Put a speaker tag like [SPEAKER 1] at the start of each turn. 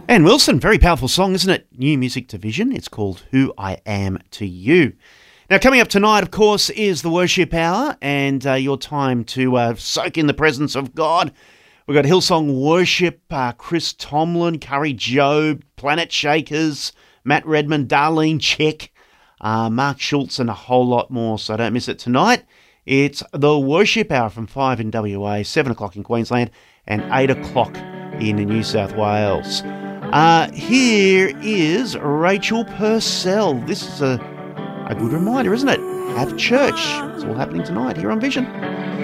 [SPEAKER 1] Ann Wilson, very powerful song, isn't it? New music to Vision. It's called Who I Am to You. Now, coming up tonight, of course, is the worship hour and your time to soak in the presence of God. We've got Hillsong Worship, Chris Tomlin, Curry Job, Planet Shakers, Matt Redmond, Darlene Check, Mark Schultz, and a whole lot more, so don't miss it tonight. It's the worship hour from 5 in WA, 7 o'clock in Queensland, and 8 o'clock in New South Wales. Here is Rachel Purcell. This is a good reminder, isn't it? Have church. It's all happening tonight here on Vision.